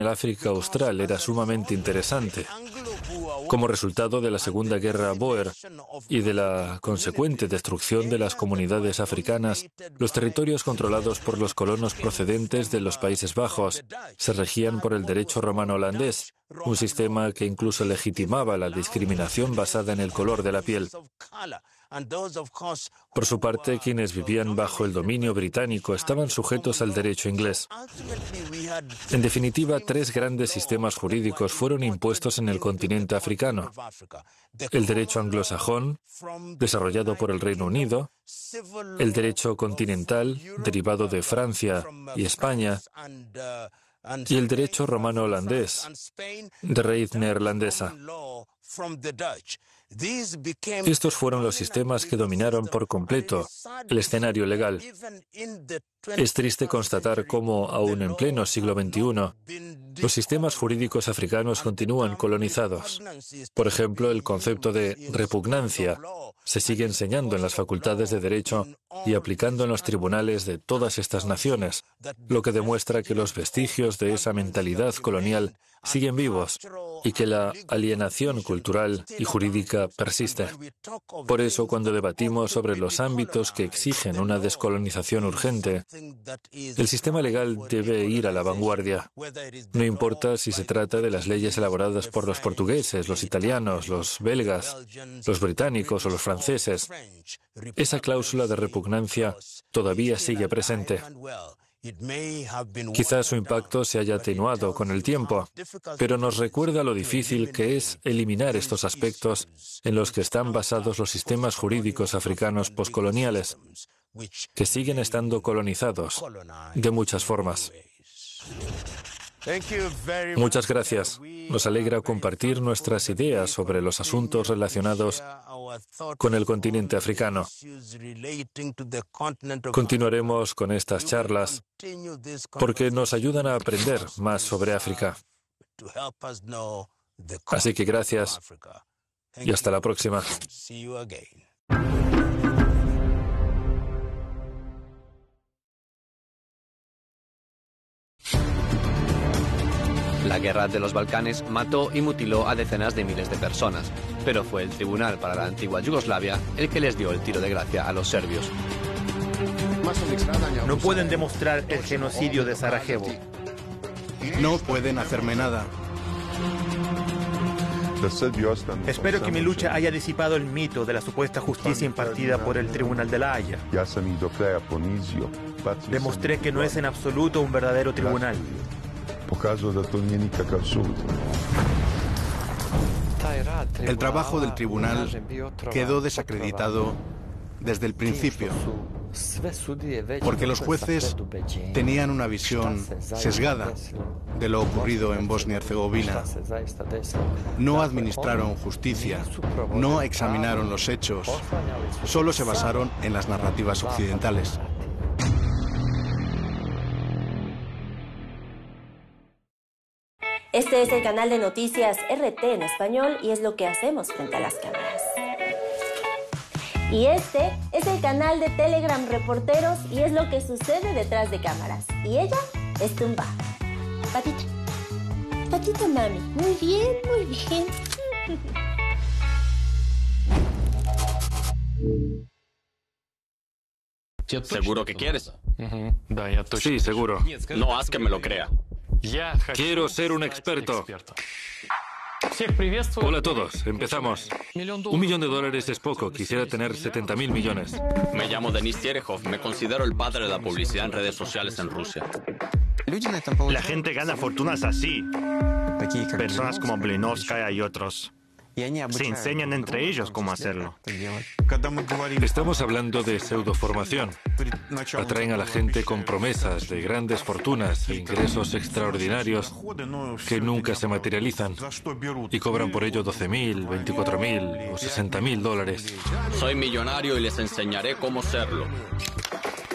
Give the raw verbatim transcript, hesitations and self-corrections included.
el África Austral era sumamente interesante. Como resultado de la Segunda Guerra Bóer y de la consecuente destrucción de las comunidades africanas, los territorios controlados por los colonos procedentes de los Países Bajos se regían por el derecho romano holandés, un sistema que incluso legitimaba la discriminación basada en el color de la piel. Por su parte, quienes vivían bajo el dominio británico estaban sujetos al derecho inglés. En definitiva, tres grandes sistemas jurídicos fueron impuestos en el continente africano. El derecho anglosajón, desarrollado por el Reino Unido, el derecho continental, derivado de Francia y España, y el derecho romano holandés, de raíz neerlandesa. Estos fueron los sistemas que dominaron por completo el escenario legal. Es triste constatar cómo, aún en pleno siglo veintiuno, los sistemas jurídicos africanos continúan colonizados. Por ejemplo, el concepto de repugnancia se sigue enseñando en las facultades de Derecho y aplicando en los tribunales de todas estas naciones, lo que demuestra que los vestigios de esa mentalidad colonial siguen vivos y que la alienación cultural y jurídica persiste. Por eso, cuando debatimos sobre los ámbitos que exigen una descolonización urgente, el sistema legal debe ir a la vanguardia. No importa si se trata de las leyes elaboradas por los portugueses, los italianos, los belgas, los británicos o los franceses. Esa cláusula de repugnancia todavía sigue presente. Quizás su impacto se haya atenuado con el tiempo, pero nos recuerda lo difícil que es eliminar estos aspectos en los que están basados los sistemas jurídicos africanos poscoloniales, que siguen estando colonizados de muchas formas. Muchas gracias. Nos alegra compartir nuestras ideas sobre los asuntos relacionados con el continente africano. Continuaremos con estas charlas porque nos ayudan a aprender más sobre África. Así que gracias y hasta la próxima. La guerra de los Balcanes mató y mutiló a decenas de miles de personas, pero fue el Tribunal para la antigua Yugoslavia el que les dio el tiro de gracia a los serbios. No pueden demostrar el genocidio de Sarajevo. No pueden hacerme nada. Espero que mi lucha haya disipado el mito de la supuesta justicia impartida por el Tribunal de la Haya. Demostré que no es en absoluto un verdadero tribunal. El trabajo del tribunal quedó desacreditado desde el principio, porque los jueces tenían una visión sesgada de lo ocurrido en Bosnia-Herzegovina. No administraron justicia, no examinaron los hechos, solo se basaron en las narrativas occidentales. Este es el canal de noticias R T en español y es lo que hacemos frente a las cámaras. Y este es el canal de Telegram Reporteros y es lo que sucede detrás de cámaras. Y ella es Tumba. Patita. Patita, mami. Muy bien, muy bien. ¿Seguro que quieres? Sí, seguro. No haz que me lo crea. Quiero ser un experto. Hola a todos, empezamos. Un millón de dólares es poco, quisiera tener setenta mil millones. Me llamo Denis Terehov, me considero el padre de la publicidad en redes sociales en Rusia. La gente gana fortunas así. Personas como Blinovskaya y otros. Se enseñan entre ellos cómo hacerlo. Estamos hablando de pseudoformación. Atraen a la gente con promesas de grandes fortunas e ingresos extraordinarios que nunca se materializan y cobran por ello doce mil, veinticuatro mil o sesenta mil dólares. Soy millonario y les enseñaré cómo serlo.